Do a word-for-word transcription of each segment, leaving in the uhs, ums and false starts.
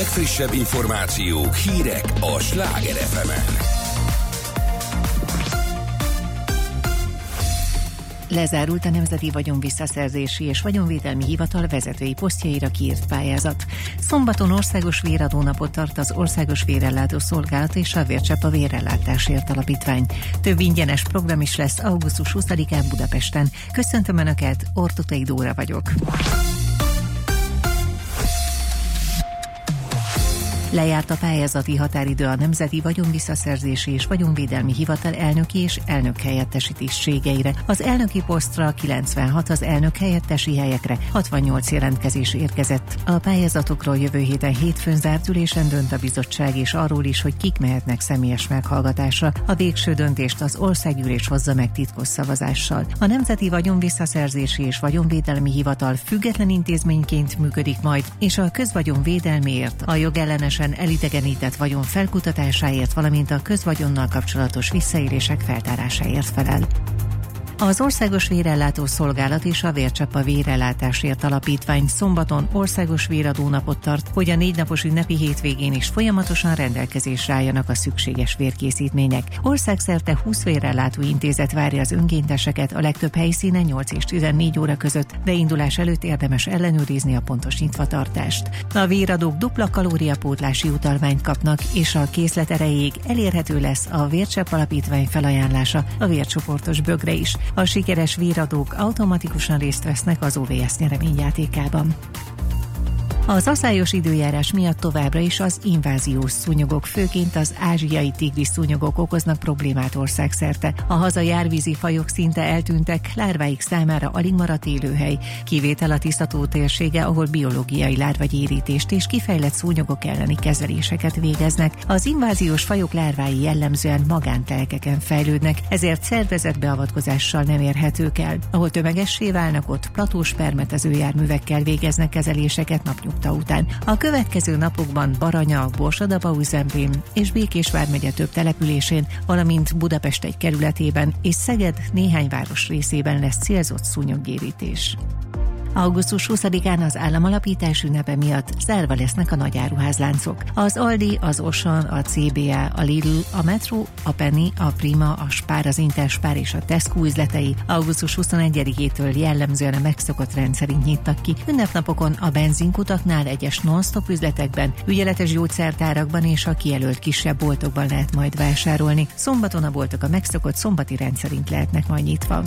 legfrissebb információk, hírek a Sláger ef emen. Lezárult a Nemzeti Vagyonvisszaszerzési és Vagyonvédelmi Hivatal vezetői posztjaira kiírt pályázat. Szombaton országos véradónapot tart az Országos Vérellátó Szolgálat és a Vércsepp a Vérellátásért Alapítvány. Több ingyenes program is lesz augusztus huszadikán Budapesten. Köszöntöm Önöket, Ortutei Dóra vagyok. Lejárt a pályázati határidő a Nemzeti Vagyonvisszaszerzési és Vagyonvédelmi Hivatal elnöki és elnök helyettesi tisztségeire. Az elnöki posztra kilencvenhat, az elnök helyettesi helyekre hatvannyolc jelentkezés érkezett. A pályázatokról jövő héten hétfőn zárt ülésen dönt a bizottság, és arról is, hogy kik mehetnek személyes meghallgatásra. A végső döntést az országgyűlés hozza meg titkos szavazással. A Nemzeti Vagyonvisszaszerzési és Vagyonvédelmi Hivatal független intézményként működik majd, és a közvagyon védelméért, a jogellenesen elidegenített vagyon felkutatásáért, valamint a közvagyonnal kapcsolatos visszaélések feltárásáért felel. Az Országos Vérellátó Szolgálat és a Vércsepp a Vérellátásért Alapítvány szombaton országos véradónapot tart, hogy a négy napos ünnepi hétvégén is folyamatosan rendelkezésre álljanak a szükséges vérkészítmények. Országszerte húsz vérellátó intézet várja az önkénteseket, a legtöbb helyszínen nyolc és tizennégy óra között, de indulás előtt érdemes ellenőrizni a pontos nyitvatartást. A véradók dupla kalóriapótlási utalványt kapnak, és a készlet erejéig elérhető lesz a Vércsepp Alapítvány felajánlása a vércsoportos bögre is. A sikeres véradók automatikusan részt vesznek az o vé es nyereményjátékában. Az aszályos időjárás miatt továbbra is az inváziós szúnyogok, főként az ázsiai tigris szúnyogok okoznak problémát országszerte. A hazai árvízi fajok szinte eltűntek, lárváik számára alig maradt élőhely. Kivétel a Tisztató térsége, ahol biológiai lárvagyérítést és kifejlett szúnyogok elleni kezeléseket végeznek. Az inváziós fajok lárvái jellemzően magántelkeken fejlődnek, ezért szervezett beavatkozással nem érhetők el. Ahol tömegessé válnak, ott platós permetező járművekkel végeznek kezeléseket napnyugta után. A következő napokban Baranya, Borsod-Abaúj-Zemplén és Békés vármegye több településén, valamint Budapest egy kerületében és Szeged néhány város részében lesz célzott szúnyoggyérítés. augusztus huszadikán az államalapítás ünnepe miatt zárva lesznek a nagyáruházláncok. Az Aldi, az Auchan, a cé bé á, a Lidl, a Metro, a Penny, a Prima, a Spar, az Interspar és a Tesco üzletei augusztus huszonegyedikétől jellemzően a megszokott rendszerint nyitnak ki. Ünnepnapokon a benzinkutaknál, egyes non-stop üzletekben, ügyeletes gyógyszertárakban és a kijelölt kisebb boltokban lehet majd vásárolni. Szombaton a boltok a megszokott szombati rendszerint lehetnek majd nyitva.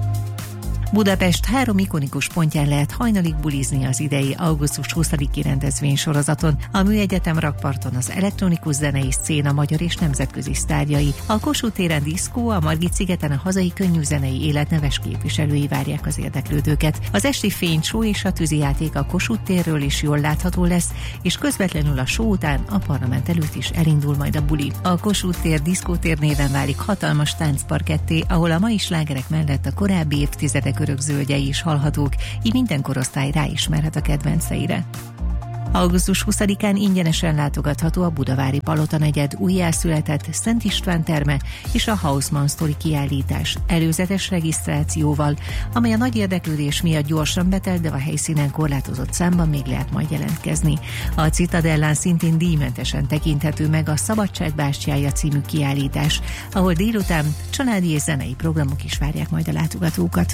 Budapest három ikonikus pontján lehet hajnalig bulizni az idei augusztus huszadiki rendezvény sorozaton. A Műegyetem rakparton az elektronikus zenei szcéna magyar és nemzetközi sztárjai, a Kossuth téren diszkó, a Margit-szigeten a hazai könnyű zenei élet neves képviselői várják az érdeklődőket. Az esti fényshow és a tűzijáték a Kossuth térről is jól látható lesz, és közvetlenül a show után a parlament előtt is elindul majd a buli. A Kossuth tér diszkótér néven válik hatalmas táncparketté, ahol a mai slágerek mellett a korábbi évtizedek örökzöldjei is hallhatók, így minden korosztály ráismerhet a kedvenceire. augusztus huszadikán ingyenesen látogatható a budavári Palota negyed újjászületett Szent István terme és a Hausmann Story kiállítás előzetes regisztrációval, amely a nagy érdeklődés miatt gyorsan betelt, de a helyszínen korlátozott számban még lehet majd jelentkezni. A Citadellán szintén díjmentesen tekinthető meg a Szabadság bástyája című kiállítás, ahol délután családi és zenei programok is várják majd a látogatókat.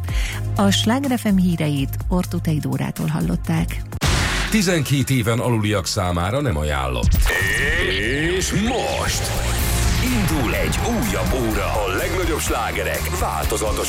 A Sláger ef em híreit Ortutei Dórától hallották. tizenkét éven aluliak számára nem ajánlott. És most indul egy újabb óra. A legnagyobb slágerek változatos